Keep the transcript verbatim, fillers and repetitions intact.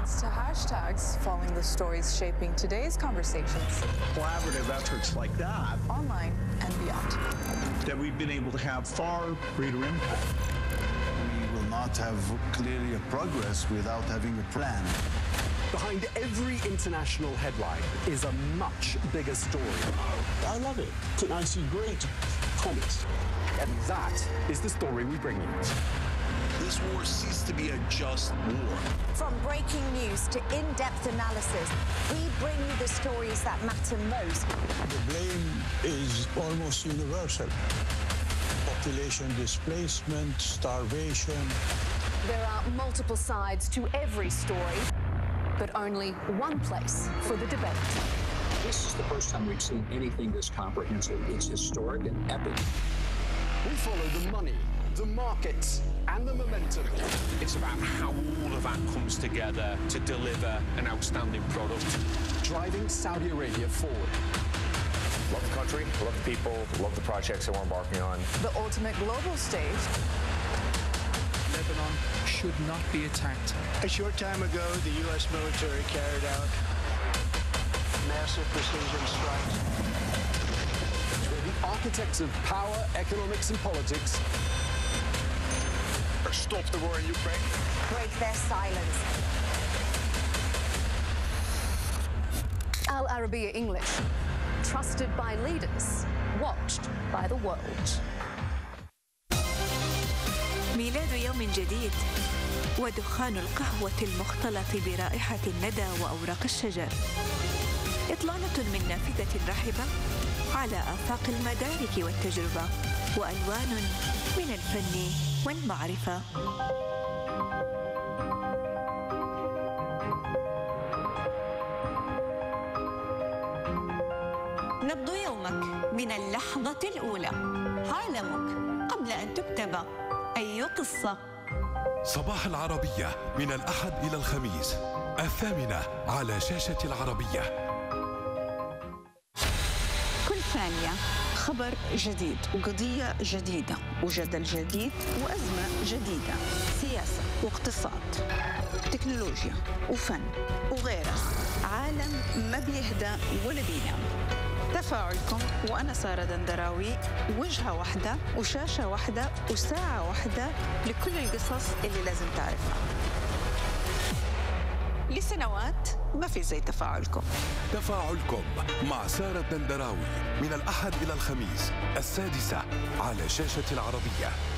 headlines to hashtags, following the stories shaping today's conversations. Collaborative efforts like that, online and beyond, that we've been able to have far greater impact. We will not have clearly a progress without having a plan. Behind every international headline is a much bigger story. I love it. I see great promise. And that is the story we bring you. This war ceased to be a just war. From breaking news to in-depth analysis, we bring you the stories that matter most. The blame is almost universal. Population displacement, starvation. There are multiple sides to every story, but only one place for the debate. This is the first time we've seen anything this comprehensive. It's historic and epic. We follow the money, the markets, and the momentum. It's about how all of that comes together to deliver an outstanding product. Driving Saudi Arabia forward. Love the country, love the people, love the projects that we're embarking on. The ultimate global stage. Lebanon should not be attacked. A short time ago, the U S military carried out massive precision strikes. We're the architects of power, economics, and politics. Stop the war in Ukraine. Break their silence. Al Arabiya English, trusted by leaders, watched by the world. ميلاد يوم جديد ودخان القهوة المختلط برائحة الندى وأوراق الشجر. إطلالة من نافذة رحبة على آفاق المدارك والتجربة وألوان من الفن والمعرفة. نبض يومك من اللحظة الأولى، عالمك قبل أن تكتب أي قصة. صباح العربية من الأحد إلى الخميس الثامنة على شاشة العربية. كل ثانية خبر جديد وقضية جديدة وجدل جديد وأزمة جديدة، سياسة واقتصاد، تكنولوجيا وفن وغيرها. عالم ما بيهدى ولا بينام. تفاعلكم وأنا سارة دندراوي، وجهة واحدة وشاشة واحدة وساعة واحدة لكل القصص اللي لازم تعرفها. لسنوات ما في زي تفاعلكم. تفاعلكم مع سارة دندراوي من الأحد إلى الخميس السادسة على شاشة العربية.